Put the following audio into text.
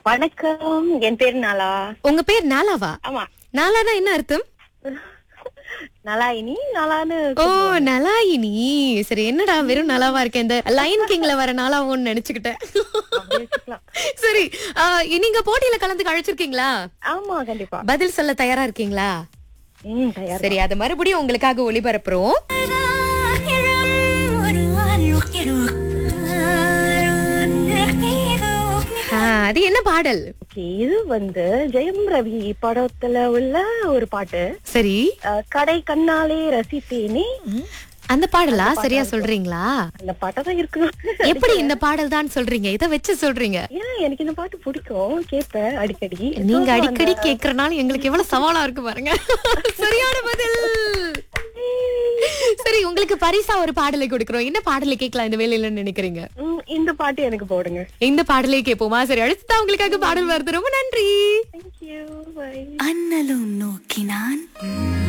வணக்கம், என் பேர் நாலா. உங்க பேர் நாலாவா? ஆமா, நாலானா என்ன அர்த்தம்? நலாயினி நாலான்னு ஓ, நலாயினி. சரி, என்னடா வெறும் நலாவா இருக்கேன், இந்த லயன் கிங்ல வர நாலாவோன்னு நினைச்சுக்கிட்டேன். அப்படி வச்சுக்கலாம். சரி, நீங்க போட்டியில கலந்து அழைச்சிருக்கீங்களா? ஆமா, கண்டிப்பா. பதில் சொல்ல தயாரா இருக்கீங்களா? தயார். சரி, அது மறுபடியும் உங்களுக்காக ஒளிபரப்புறோம். அது என்ன பாடல்? இது ஜெயம் ரவி படத்துல உள்ள ஒரு பாட்டு. சரி, கடை கண்ணாலே ரசித்தேனே. அந்த பாடலா? சரியா சொல்றீங்களா? அந்த பாட்டை தான் இருக்கு. எப்படி இந்த பாடல் தான் சொல்றீங்க? இத வச்சு சொல்றீங்க? ஏன், எனக்கு இந்த பாட்டு பிடிக்கும், கேட்பேன் அடிக்கடி. நீங்க அடிக்கடி கேக்குறனால எங்களுக்கு எவ்வளவு சவாலா இருக்கு பாருங்க. சரியான பதில். சரி, உங்களுக்கு பரிசா ஒரு பாடலை கொடுக்கிறோம். என்ன பாடலை கேட்கலாம் இந்த வேலையில நினைக்கிறீங்க? இந்த பாட்டு எனக்கு போடுங்க. இந்த பாடலை கேட்போமா? சரி, அடுத்ததான் உங்களுக்காக பாடல் வருது. ரொம்ப நன்றி. Thank you. Bye. அண்ணலும் நோக்கினான்